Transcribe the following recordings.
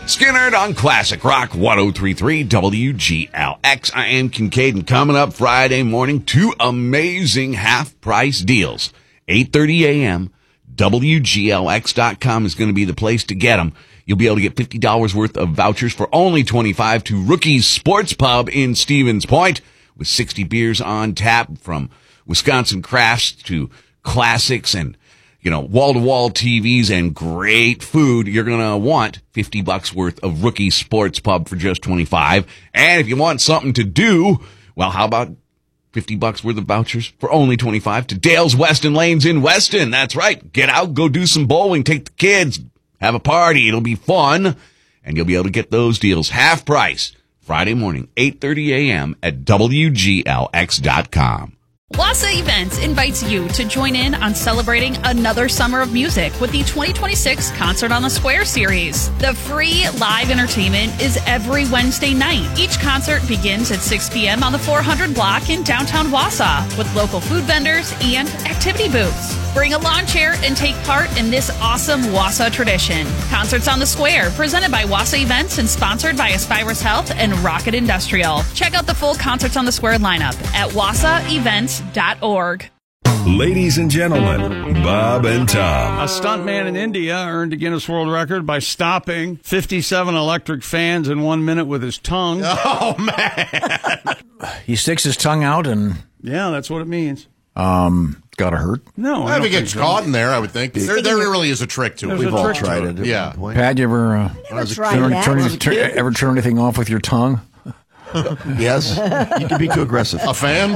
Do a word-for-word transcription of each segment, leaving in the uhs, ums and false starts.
Skinner on Classic Rock one oh three point three W G L X. I am Kincaid, and coming up Friday morning, two amazing half-price deals. eight thirty a.m., W G L X dot com is going to be the place to get them. You'll be able to get fifty dollars worth of vouchers for only twenty-five dollars to Rookie's Sports Pub in Stevens Point, with sixty beers on tap, from Wisconsin crafts to classics and, you know, wall-to-wall T Vs and great food. You're going to want fifty bucks worth of Rookie's Sports Pub for just twenty-five. And if you want something to do, well, how about fifty bucks worth of vouchers for only twenty-five to Dale's Weston Lanes in Weston? That's right. Get out, go do some bowling, take the kids, have a party. It'll be fun. And you'll be able to get those deals half price Friday morning, eight thirty a.m. at W G L X dot com. Wassa Events invites you to join in on celebrating another summer of music with the twenty twenty-six Concert on the Square series. The free live entertainment is every Wednesday night. Each concert begins at six p.m. on the four hundred block in downtown Wausau with local food vendors and activity booths. Bring a lawn chair and take part in this awesome Wausau tradition. Concerts on the Square, presented by Wassa Events and sponsored by Aspirus Health and Rocket Industrial. Check out the full Concerts on the Square lineup at wassa events dot org. Ladies and gentlemen, Bob and Tom. A stuntman in India earned a Guinness World Record by stopping fifty-seven electric fans in one minute with his tongue. Oh, man. He sticks his tongue out and... Yeah, that's what it means. Um, gotta hurt. No, I, I think it gets so. caught in there, I would think. There, there really is a trick to it. We've all tried it. it. Yeah. Pat, you ever, uh, ever, tried ever, that? turn, turn, ever turn anything off with your tongue? Yes. You can be too aggressive. A fan?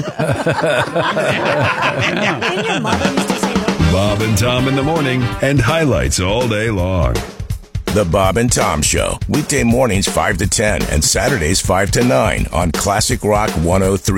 And your mother used to say that. Bob and Tom in the morning, and highlights all day long. The Bob and Tom Show, weekday mornings five to ten and Saturdays five to nine on Classic Rock one oh three.